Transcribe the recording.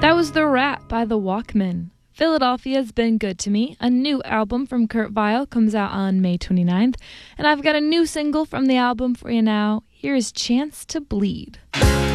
That was The Rat by The Walkmen. Philadelphia's Been Good to Me, a new album from Kurt Vile, comes out on May 29th, and I've got a new single from the album for you now. Here is Chance to Bleed.